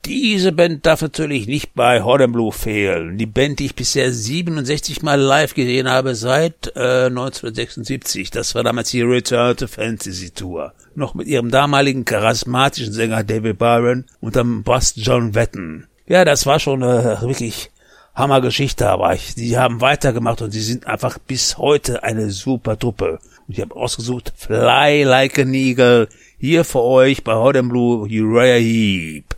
Diese Band darf natürlich nicht bei Hot and Blue fehlen. Die Band, die ich bisher 67 Mal live gesehen habe seit 1976. Das war damals die Return to Fantasy Tour. Noch mit ihrem damaligen charismatischen Sänger David Byron und am Bass John Wetton. Ja, das war schon eine wirklich Hammergeschichte, aber die haben weitergemacht und sie sind einfach bis heute eine super Truppe. Und ich habe ausgesucht Fly Like an Eagle hier für euch bei Hot and Blue Uriah Heep.